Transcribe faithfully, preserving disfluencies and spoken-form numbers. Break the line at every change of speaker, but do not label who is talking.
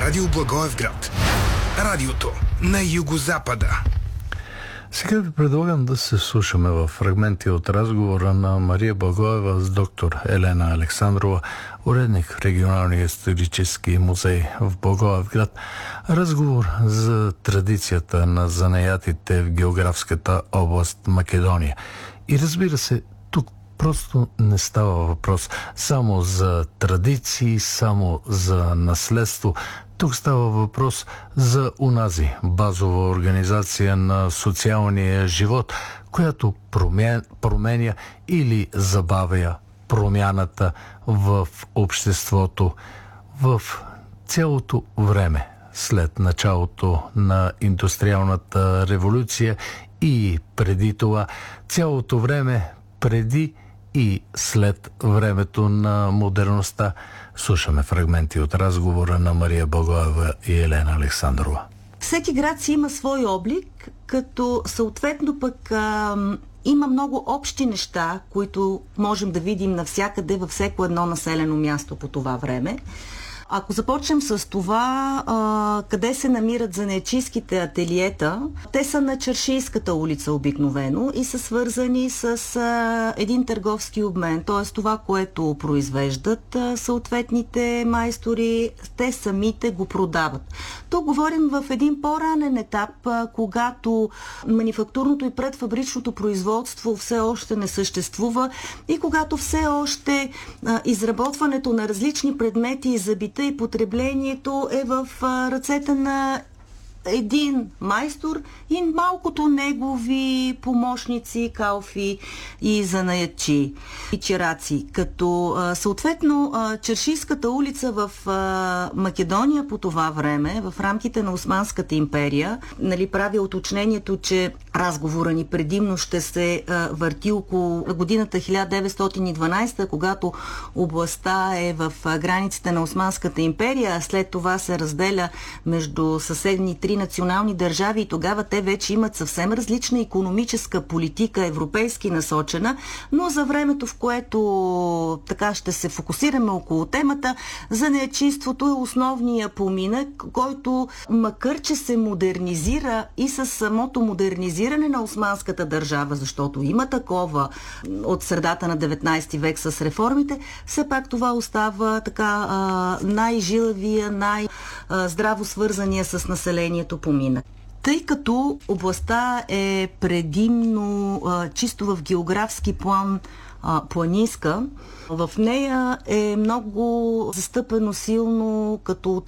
Радио Благоевград. Радиото на югозапада.
Сега ви предлагам да се слушаме в фрагменти от разговора на Мария Благоева с доктор Елена Александрова, уредник в Регионалния исторически музей в Благоевград. Разговор за традицията на занаятите в географската област Македония. И разбира се, тук просто не става въпрос само за традиции, само за наследство. Тук става въпрос за унази базова организация на социалния живот, която промен, променя или забавя промяната в обществото в цялото време след началото на индустриалната революция и преди това, цялото време преди и след времето на модерността. Слушаме фрагменти от разговора на Мария Благоева и Елена Александрова.
Всеки град си има свой облик, като съответно пък а, има много общи неща, които можем да видим навсякъде във всеко едно населено място по това време. Ако започнем с това, а, къде се намират занаятчийските ателиета, те са на Чершийската улица обикновено и са свързани с а, един търговски обмен, т.е. това, което произвеждат а, съответните майстори, те самите го продават. Тук говорим в един по-ранен етап, а, когато манифактурното и предфабричното производство все още не съществува и когато все още а, изработването на различни предмети и забити и потреблението е в а, ръцете на един майстор и малкото негови помощници, калфи и занаятчи и чираци. Като а, съответно а, Чершийската улица в а, Македония по това време, в рамките на Османската империя, нали, прави уточнението, че разговора ни предимно ще се а, върти около годината хиляда деветстотин и дванадесета, когато областта е в а, границите на Османската империя, а след това се разделя между съседни три национални държави и тогава те вече имат съвсем различна икономическа политика, европейски насочена, но за времето, в което така ще се фокусираме около темата, занаятчийството е основния поминък, който макар че се модернизира и с самото модернизиране на османската държава, защото има такова от средата на деветнадесети век с реформите, все пак това остава така най-жилавия, най-здраво свързания с населението поминък. Тъй като областта е предимно а, чисто в географски план а, планинска, в нея е много застъпено силно като